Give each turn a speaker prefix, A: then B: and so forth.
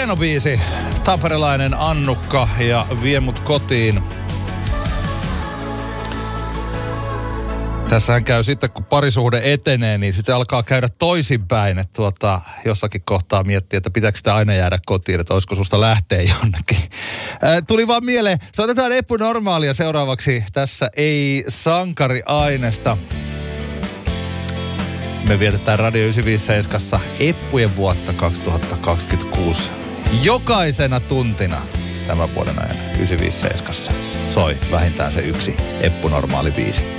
A: Hieno biisi. Tamperelainen Annukka ja Vie mut kotiin. Tässähän käy sitten, kun parisuhde etenee, niin sitten alkaa käydä toisinpäin. Että jossakin kohtaa miettiä, että pitääkö sitä aina jäädä kotiin, että olisiko susta lähteä jonnekin. Tuli vaan mieleen, soitetaan Eppu Normaalia seuraavaksi. Tässä ei sankariainesta. Me vietetään Radio 957 Eppujen vuotta 2026. Jokaisena tuntina tämän vuoden ajan 957 soi vähintään se yksi Eppu Normaali biisi.